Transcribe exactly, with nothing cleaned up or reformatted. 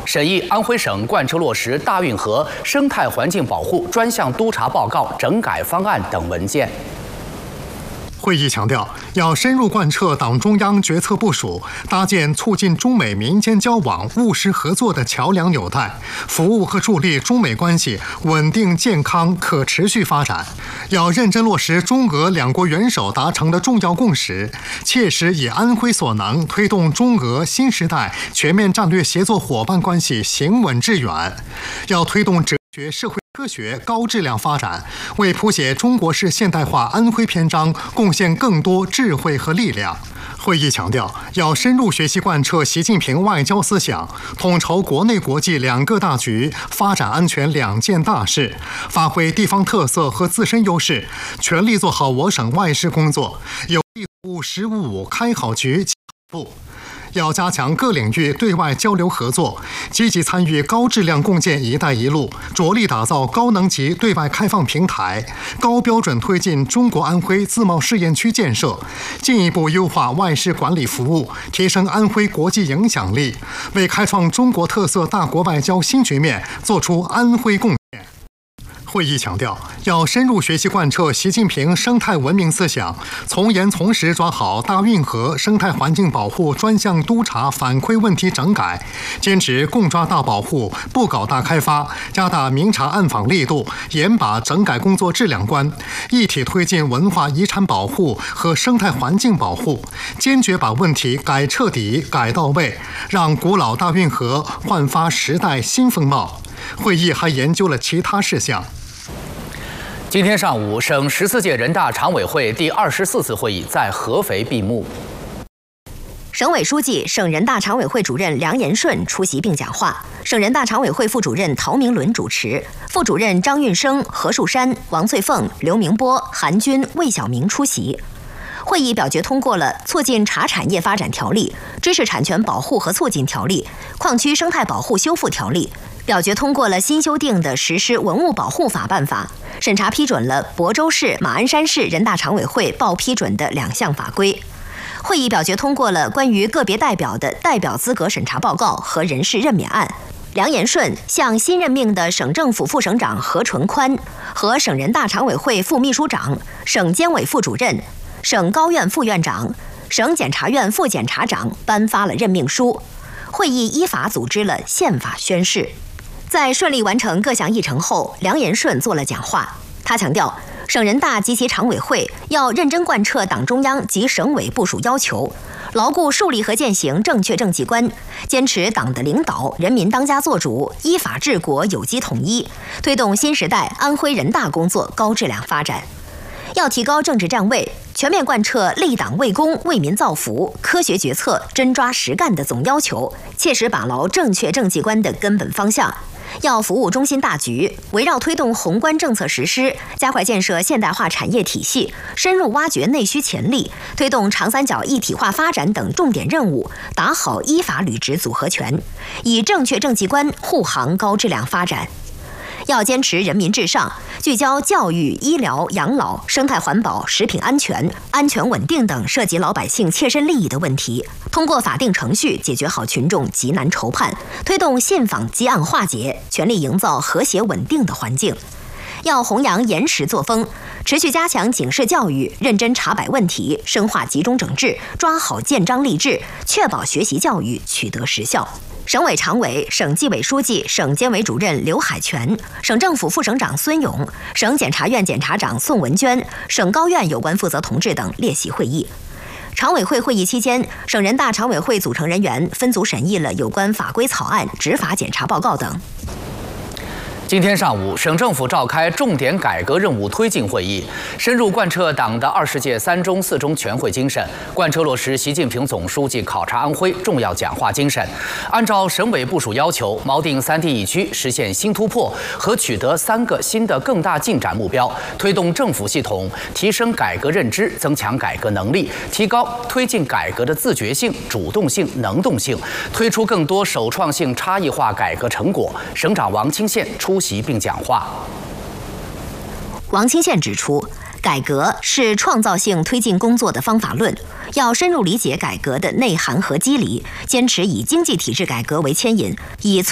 审议安徽省贯彻落实大运河生态环境保护专项督查报告整改方案等文件。 会议强调，要深入贯彻党中央决策部署，搭建促进中美民间交往、务实合作的桥梁纽带，服务和助力中美关系稳定、健康、可持续发展。要认真落实中俄两国元首达成的重要共识，切实以安徽所能，推动中俄新时代全面战略协作伙伴关系行稳致远。要推动哲学社会 科学高质量发展，为谱写中国式现代化安徽篇章贡献更多智慧和力量。会议强调，要深入学习贯彻习近平外交思想，统筹国内国际两个大局、发展安全两件大事，发挥地方特色和自身优势，全力做好我省外事工作，有力服务“十五五”开好局、起好步。 要加强各领域对外交流合作，积极参与高质量共建“一带一路”，着力打造高能级对外开放平台，高标准推进中国安徽自贸试验区建设，进一步优化外事管理服务，提升安徽国际影响力，为开创中国特色大国外交新局面作出安徽贡献。 会议强调，要深入学习贯彻习近平生态文明思想，从严从实抓好大运河生态环境保护专项督查反馈问题整改，坚持共抓大保护，不搞大开发，加大明察暗访力度，严把整改工作质量关，一体推进文化遗产保护和生态环境保护，坚决把问题改彻底、改到位，让古老大运河焕发时代新风貌。会议还研究了其他事项。 今天上午，省十四届人大常委会第二十四次会议在合肥闭幕。 省委书记、省人大常委会主任梁延顺出席并讲话，省人大常委会副主任陶明伦主持，副主任张运生、何树山、王翠凤、刘明波、韩军、魏晓明出席。会议表决通过了《促进茶产业发展条例》《知识产权保护和促进条例》《矿区生态保护修复条例》，表决通过了新修订的《实施文物保护法》办法。 审查批准了亳州市、马鞍山市人大常委会报批准的两项法规。会议表决通过了关于个别代表的代表资格审查报告和人事任免案。梁延顺向新任命的省政府副省长何纯宽和省人大常委会副秘书长、省监委副主任、省高院副院长、省检察院副检察长颁发了任命书。会议依法组织了宪法宣誓。 在顺利完成各项议程后，梁延顺做了讲话。他强调，省人大及其常委会要认真贯彻党中央及省委部署要求，牢固树立和践行正确政绩观，坚持党的领导、人民当家作主，依法治国、有机统一，推动新时代安徽人大工作高质量发展。要提高政治站位，全面贯彻立党为公、为民造福、科学决策、真抓实干的总要求，切实把牢正确政绩观的根本方向。 要服务中心大局，围绕推动宏观政策实施，加快建设现代化产业体系，深入挖掘内需潜力，推动长三角一体化发展等重点任务，打好依法履职组合拳，以正确政绩观护航高质量发展。 要坚持人民至上，聚焦教育、医疗、养老、生态环保、食品安全、安全稳定等涉及老百姓切身利益的问题，通过法定程序解决好群众急难愁盼，推动信访积案化解，全力营造和谐稳定的环境。要弘扬严实作风，持续加强警示教育，认真查摆问题，深化集中整治，抓好建章立制，确保学习教育取得实效。 省委常委、省纪委书记、省监委主任刘海泉，省政府副省长孙勇，省检察院检察长宋文娟，省高院有关负责同志等列席会议。常委会会议期间，省人大常委会组成人员分组审议了有关法规草案、执法检查报告等。 今天上午，省政府召开重点改革任务推进会议，深入贯彻党的二十届三中四中全会精神，贯彻落实习近平总书记考察安徽重要讲话精神，按照省委部署要求，锚定三地一区实现新突破和取得三个新的更大进展目标，推动政府系统提升改革认知，增强改革能力，提高推进改革的自觉性、主动性、能动性，推出更多首创性、差异化改革成果。省长王清县出席并讲话。 王清县指出，改革是创造性推进工作的方法论，要深入理解改革的内涵和机理，坚持以经济体制改革为牵引，以